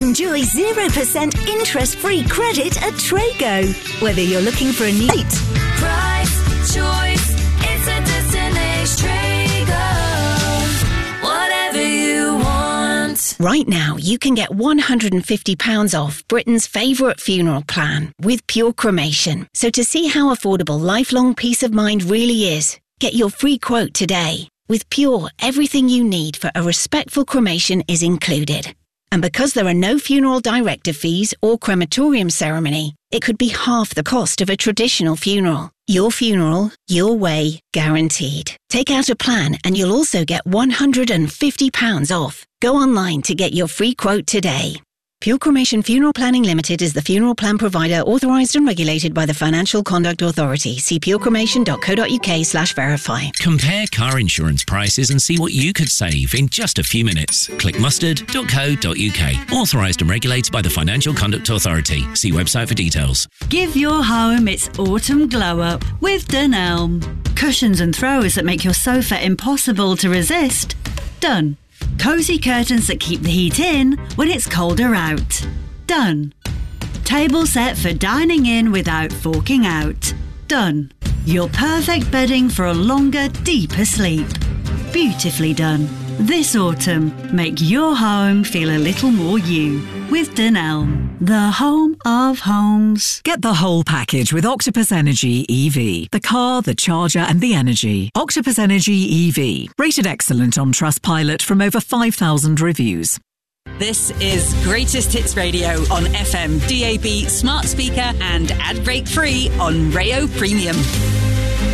Enjoy 0% interest-free credit at Trago. Whether you're looking for a new... Price, choice, it's a destination. Trago. Whatever you want. Right now, you can get £150 off Britain's favourite funeral plan with Pure Cremation. So to see how affordable lifelong peace of mind really is, get your free quote today. With Pure, everything you need for a respectful cremation is included. And because there are no funeral director fees or crematorium ceremony, it could be half the cost of a traditional funeral. Your funeral, your way, guaranteed. Take out a plan and you'll also get £150 off. Go online to get your free quote today. Pure Cremation Funeral Planning Limited is the funeral plan provider authorised and regulated by the Financial Conduct Authority. See purecremation.co.uk/verify. Compare car insurance prices and see what you could save in just a few minutes. Click mustard.co.uk. Authorised and regulated by the Financial Conduct Authority. See website for details. Give your home its autumn glow up with Dunelm. Cushions and throws that make your sofa impossible to resist. Done. Cosy curtains that keep the heat in when it's colder out. Done. Table set for dining in without forking out. Done. Your perfect bedding for a longer, deeper sleep. Beautifully done. This autumn, make your home feel a little more you with Dunelm, the home of homes. Get the whole package with Octopus Energy EV. The car, the charger and the energy. Octopus Energy EV. Rated excellent on Trustpilot from over 5,000 reviews. This is Greatest Hits Radio on FM, DAB, smart speaker and ad break free on Rayo Premium.